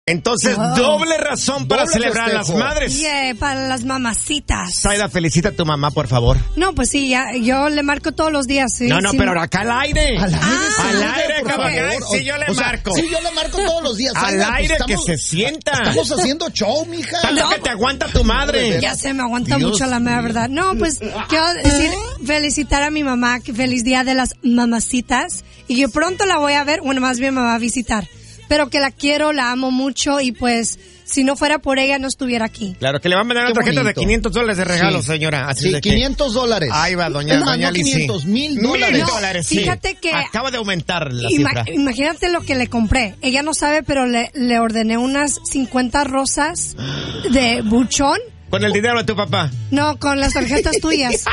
Entonces, doble razón para celebrar a las madres. Yeah, para las mamacitas. Zaida, felicita a tu mamá, por favor. No, pues sí, yo le marco todos los días. ¿Sí? No, pero acá al aire. Al aire, caballero. Sí, yo le marco. Sí, yo le marco todos los días. Al aire, que se sienta. Estamos haciendo show, mija. Tanto que te aguanta tu madre. Ya se me aguanta mucho la mera verdad. No, pues quiero decir, felicitar a mi mamá, que feliz día de las mamacitas. Y yo pronto la voy a ver, bueno, más bien me va a visitar. Pero que la quiero, la amo mucho y pues si no fuera por ella no estuviera aquí. Claro, que le va a mandar una tarjeta de $500 de regalo, señora. Así sí, de $500. Ahí va, doña no, Lizzy. $1,000. Sí. Fíjate que acaba de aumentar la cifra. Imagínate lo que le compré. Ella no sabe, pero le ordené unas 50 rosas de buchón. ¿Con el dinero de tu papá? No, con las tarjetas tuyas.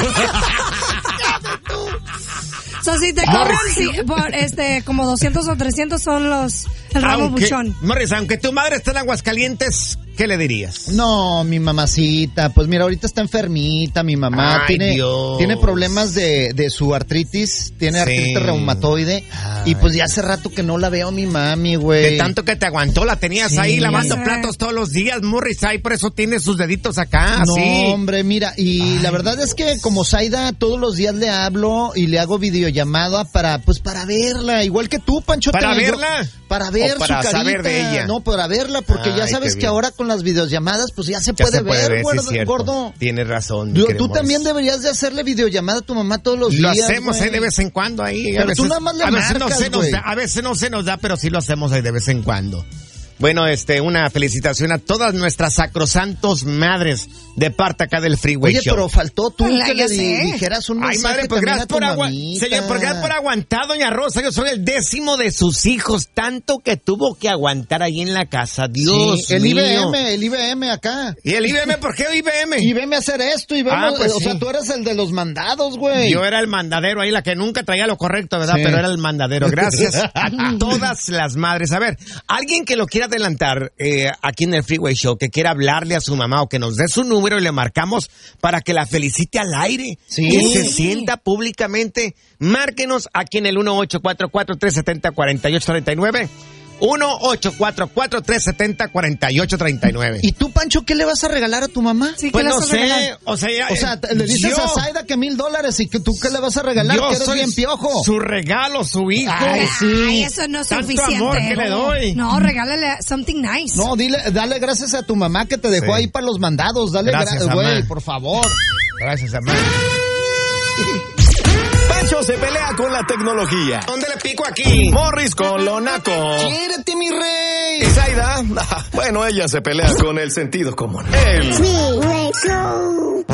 So, si te cobran por como 200 o 300 son el ramo buchón. Morris, aunque tu madre está en Aguascalientes, ¿qué le dirías? No, mi mamacita, pues mira, ahorita está enfermita, mi mamá. Tiene problemas de su artritis, tiene artritis reumatoide. Y pues ya hace rato que no la veo a mi mami, güey. De tanto que te aguantó, la tenías ahí lavando platos todos los días, Morris, ahí por eso tiene sus deditos acá, no, así. hombre, mira, y la verdad es que como Zaida todos los días le hablo y le hago videollamada para verla, igual que tú, Pancho. ¿Para verla? Para ver su carita. Saber de ella. No, para verla, porque ya sabes que ahora con las videollamadas, pues ya se puede ver, gordo. Tienes razón. Tú también deberías de hacerle videollamada a tu mamá todos los días. Lo hacemos de vez en cuando ahí. Pero tú nada más le marcas, a veces no se nos da, pero sí lo hacemos ahí de vez en cuando. Bueno, una felicitación a todas nuestras sacrosantos madres de parte acá del Freeway Show. Oye, pero faltó tú que le dijeras un mensaje. Ay, madre, pues gracias por aguantar, doña Rosa. Yo soy el 10º de sus hijos, tanto que tuvo que aguantar ahí en la casa. Dios mío. El IBM acá. ¿Y el IBM? ¿Por qué IBM? IBM a hacer esto, IBM, pues o sea, tú eres el de los mandados, güey. Yo era el mandadero ahí, la que nunca traía lo correcto, ¿verdad? Sí. Pero era el mandadero. Gracias a todas las madres. A ver, alguien que lo quiera adelantar aquí en el Freeway Show, que quiera hablarle a su mamá o que nos dé su número y le marcamos para que la felicite al aire, que se sienta públicamente, márquenos aquí en el 1-844-370-4839. 1-844-370-4839. ¿Y tú, Pancho, qué le vas a regalar a tu mamá? Sí, pues no sé, o sea, le dices a Zaida que $1,000 y que tú qué le vas a regalar, que eres bien piojo. Su regalo, su hijo. Ay, eso no es suficiente. Amor que le doy. No, regálale something nice. No, dale gracias a tu mamá que te dejó ahí para los mandados. Dale gracias, güey, por favor. Gracias, mamá. Pancho se pelea con la tecnología. ¿Dónde le pico aquí? Morris con lo naco. ¡Quiérete, mi rey! Y Zaida, bueno, ella se pelea con el sentido común. El